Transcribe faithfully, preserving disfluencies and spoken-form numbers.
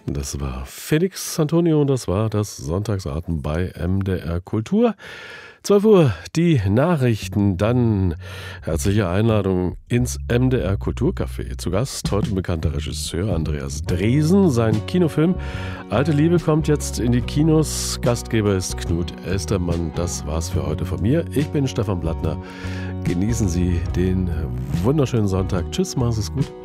Das war Felix Antonio und das war das Sonntagsatmen bei M D R Kultur. zwölf Uhr die Nachrichten, dann herzliche Einladung ins M D R Kulturcafé. Zu Gast heute ein bekannter Regisseur Andreas Dresen. Sein Kinofilm Alte Liebe kommt jetzt in die Kinos. Gastgeber ist Knut Elstermann. Das war's für heute von mir. Ich bin Stefan Blattner. Genießen Sie den wunderschönen Sonntag. Tschüss, machen Sie es gut.